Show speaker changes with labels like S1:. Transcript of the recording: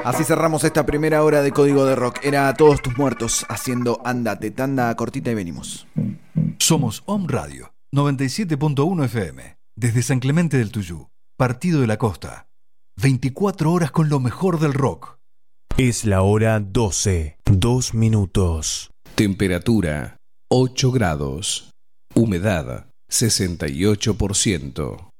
S1: Así cerramos esta primera hora de Código de Rock. Era Todos tus muertos haciendo Andate. Tanda cortita y venimos.
S2: Somos Om Radio 97.1 FM. Desde San Clemente del Tuyú, Partido de la Costa. 24 horas con lo mejor del rock.
S3: Es la hora 12, 2 minutos.
S4: Temperatura 8 grados. Humedad 68%.